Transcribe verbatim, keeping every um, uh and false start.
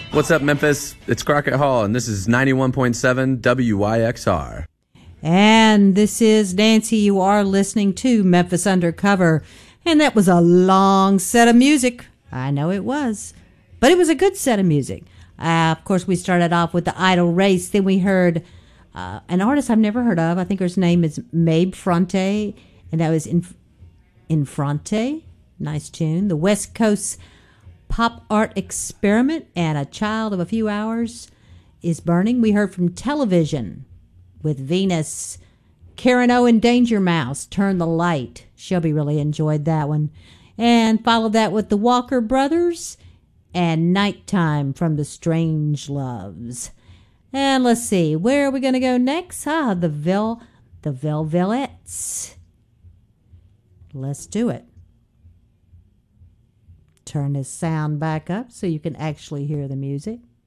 What's up, Memphis? It's Crockett Hall, and this is ninety-one point seven W Y X R. And this is Nancy. You are listening to Memphis Undercover. And that was a long set of music. I know it was. But it was a good set of music. Uh, of course, we started off with the Idle Race. Then we heard uh, an artist I've never heard of. I think her name is Mabe Fronte. And that was in Infronte. Nice tune. The West Coast Pop Art Experiment and A Child of a Few Hours is Burning. We heard from Television with Venus. Karen O and Danger Mouse, Turn the Light. Shelby really enjoyed that one. And followed that with the Walker Brothers and Nighttime from the Strange Loves. And let's see, where are we going to go next? Ah, the Vel, the Velvelettes. Let's do it. Turn this sound back up so you can actually hear the music.